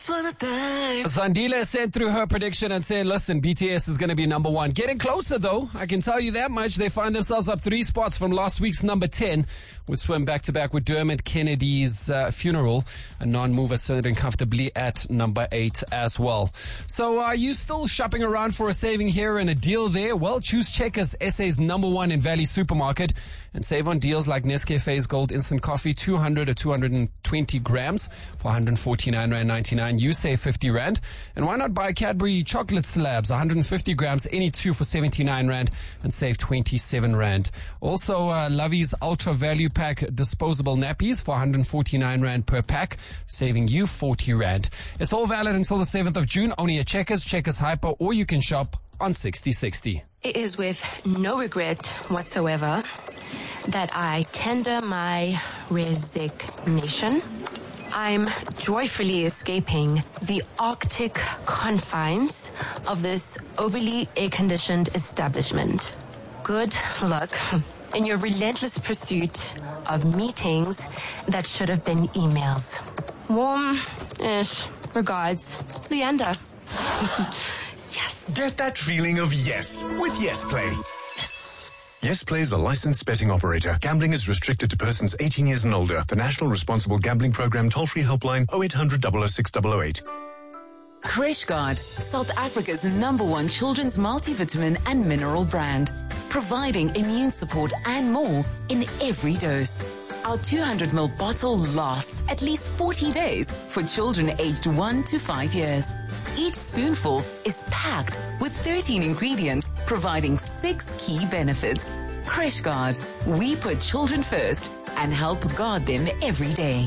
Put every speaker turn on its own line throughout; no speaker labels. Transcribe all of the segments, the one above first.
just wanna dive.
Zandile sent through her prediction and said, listen, BTS is going to be number one. Getting closer, though. I can tell you that much. They find themselves up 3 spots from last week's number 10, with Swim back-to-back with Dermot Kennedy's Funeral. A non-mover sitting comfortably at number 8 as well. So are you still shopping around for a saving here and a deal there? Well, choose Checkers, SA's number one in Valley Supermarket, and save on deals like Nescafe's Gold Instant Coffee, 200 or 220 grams for 149.99. You save 50 Rand. And why not buy Cadbury chocolate slabs, 150 grams, any 2 for 79 Rand, and save 27 Rand. Also, Lovey's Ultra Value Pack disposable nappies for 149 Rand per pack, saving you 40 Rand. It's all valid until the 7th of June, only at Checkers, Checkers Hyper, or you can shop on 6060.
It is with no regret whatsoever that I tender my resignation. I'm joyfully escaping the Arctic confines of this overly air-conditioned establishment. Good luck in your relentless pursuit of meetings that should have been emails. Warm-ish regards, Leander. Yes.
Get that feeling of yes with Yes Play. Yes Play is a licensed betting operator. Gambling is restricted to persons 18 years and older. The National Responsible Gambling Program toll-free helpline 0800 006 008.
Creshguard, South Africa's #1 children's multivitamin and mineral brand, providing immune support and more in every dose. Our 200ml bottle lasts at least 40 days for children aged 1 to 5 years. Each spoonful is packed with 13 ingredients, providing 6 key benefits. Creshguard, we put children first and help guard them every day.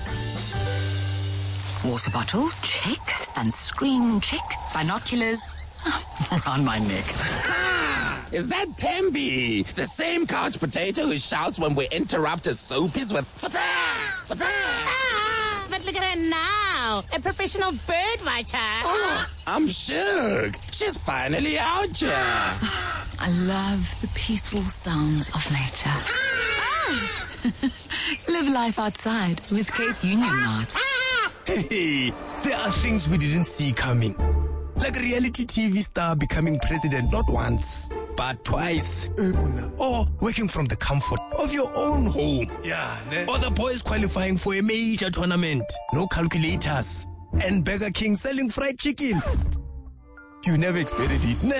Water bottle, check. Sunscreen, check. Binoculars, around my neck.
Is that Tembi? The same couch potato who shouts when we interrupt his soapies with fata, fata.
But look at her now, a professional bird watcher.
Oh, I'm shook. She's finally out here.
I love the peaceful sounds of nature. Live life outside with Cape Union Mart.
Hey, there are things we didn't see coming. Like reality TV star becoming president not once, but twice. Or working from the comfort of your own home. Yeah, or the boys qualifying for a major tournament. No calculators. And Burger King selling fried chicken. You never expected it.